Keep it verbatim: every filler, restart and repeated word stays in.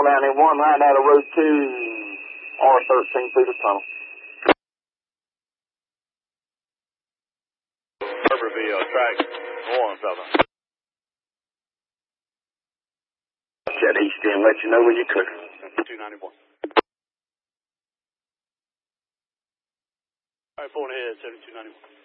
down in one right out of road two, R thirteen through the tunnel. Riverville, track one, brother. Jet east in, let you know when you're cooking. two ninety-one. All right, four ahead, seventy-two ninety-one.